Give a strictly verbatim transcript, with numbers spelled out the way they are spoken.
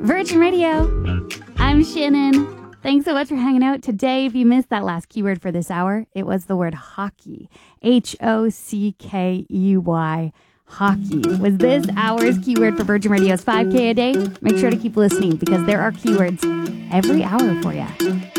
Virgin Radio. I'm Shannon. Thanks so much for hanging out today. If you missed that last keyword for this hour, it was the word hockey. H O C K E Y. Hockey was this hour's keyword for Virgin Radio's five K a day. Make sure to keep listening because there are keywords every hour for you.